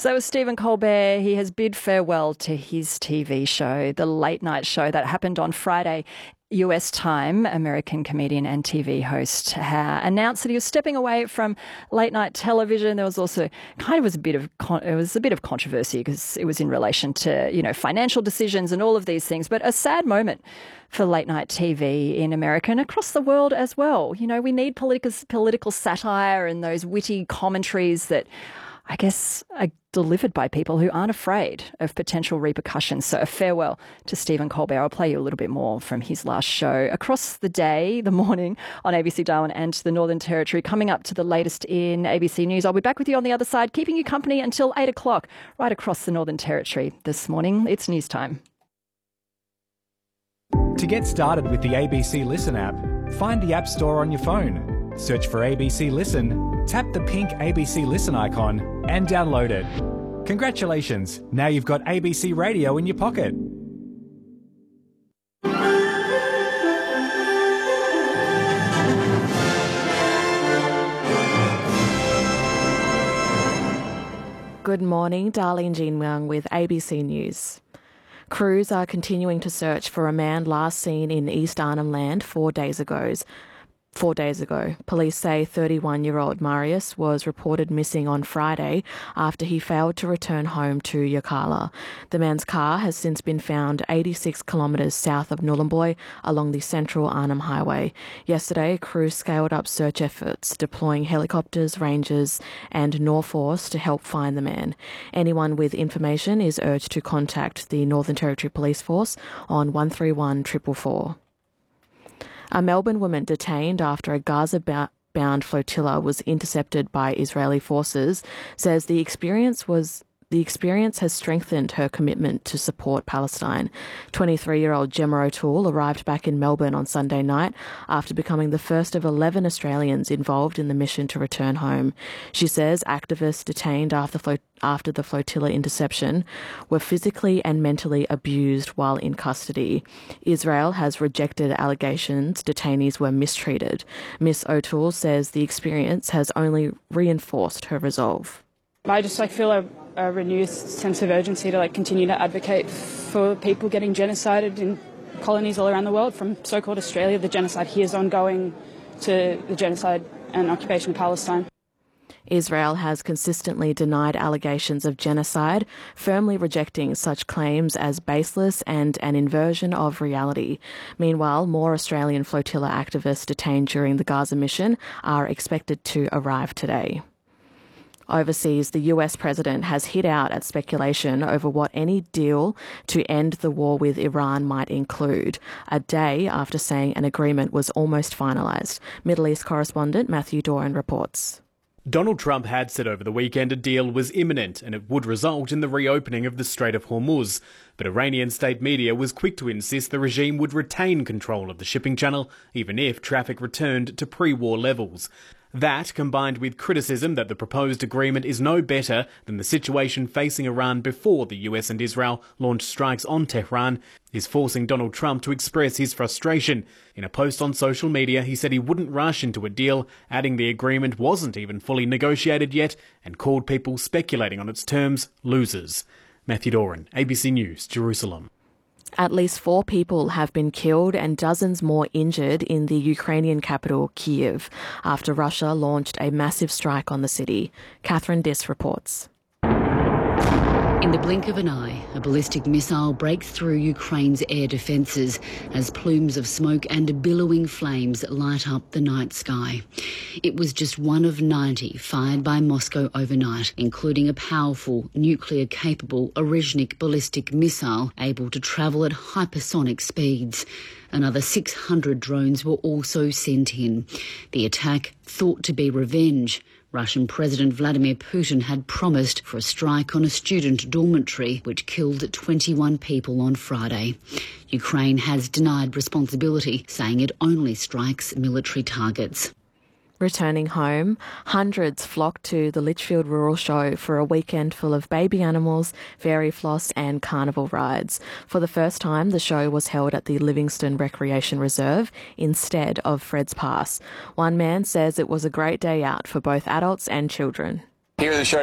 So that was Stephen Colbert. He has bid farewell to his TV show, The Late Night Show, that happened on Friday. US time. American comedian and TV host announced that he was stepping away from late night television. There was also a bit of controversy because it was in relation to, financial decisions and all of these things, but a sad moment for late night TV in America and across the world as well. We need political satire and those witty commentaries that I guess are delivered by people who aren't afraid of potential repercussions. So a farewell to Stephen Colbert. I'll play you a little bit more from his last show. Across the morning on ABC Darwin and the Northern Territory, coming up to the latest in ABC News. I'll be back with you on the other side, keeping you company until 8 o'clock right across the Northern Territory this morning. It's news time. To get started with the ABC Listen app, find the App Store on your phone. Search for ABC Listen, tap the pink ABC Listen icon and download it. Congratulations, now you've got ABC Radio in your pocket. Good morning, Darlene Jean Young with ABC News. Crews are continuing to search for a man last seen in East Arnhem Land 4 days ago. Police say 31-year-old Marius was reported missing on Friday after he failed to return home to Yirrkala. The man's car has since been found 86 kilometres south of Nhulunbuy along the Central Arnhem Highway. Yesterday, crews scaled up search efforts, deploying helicopters, rangers and Norforce to help find the man. Anyone with information is urged to contact the Northern Territory Police Force on 131 444. A Melbourne woman detained after a Gaza-bound flotilla was intercepted by Israeli forces says the experience has strengthened her commitment to support Palestine. 23-year-old Gemma O'Toole arrived back in Melbourne on Sunday night after becoming the first of 11 Australians involved in the mission to return home. She says activists detained after the flotilla interception were physically and mentally abused while in custody. Israel has rejected allegations detainees were mistreated. Miss O'Toole says the experience has only reinforced her resolve. I just feel a renewed sense of urgency to continue to advocate for people getting genocided in colonies all around the world, from so-called Australia. The genocide here is ongoing to the genocide and occupation of Palestine. Israel has consistently denied allegations of genocide, firmly rejecting such claims as baseless and an inversion of reality. Meanwhile, more Australian flotilla activists detained during the Gaza mission are expected to arrive today. Overseas, the US president has hit out at speculation over what any deal to end the war with Iran might include, a day after saying an agreement was almost finalised. Middle East correspondent Matthew Doran reports. Donald Trump had said over the weekend a deal was imminent and it would result in the reopening of the Strait of Hormuz. But Iranian state media was quick to insist the regime would retain control of the shipping channel, even if traffic returned to pre-war levels. That, combined with criticism that the proposed agreement is no better than the situation facing Iran before the US and Israel launched strikes on Tehran, is forcing Donald Trump to express his frustration. In a post on social media, he said he wouldn't rush into a deal, adding the agreement wasn't even fully negotiated yet, and called people speculating on its terms losers. Matthew Doran, ABC News, Jerusalem. At least 4 people have been killed and dozens more injured in the Ukrainian capital, Kyiv, after Russia launched a massive strike on the city. Catherine Diss reports. In the blink of an eye, a ballistic missile breaks through Ukraine's air defences as plumes of smoke and billowing flames light up the night sky. It was just one of 90 fired by Moscow overnight, including a powerful nuclear-capable Orezhnik ballistic missile able to travel at hypersonic speeds. Another 600 drones were also sent in. The attack thought to be revenge. Russian President Vladimir Putin had promised for a strike on a student dormitory, which killed 21 people on Friday. Ukraine has denied responsibility, saying it only strikes military targets. Returning home, hundreds flocked to the Litchfield Rural Show for a weekend full of baby animals, fairy floss and carnival rides. For the first time, the show was held at the Livingston Recreation Reserve instead of Fred's Pass. One man says it was a great day out for both adults and children. Here at the show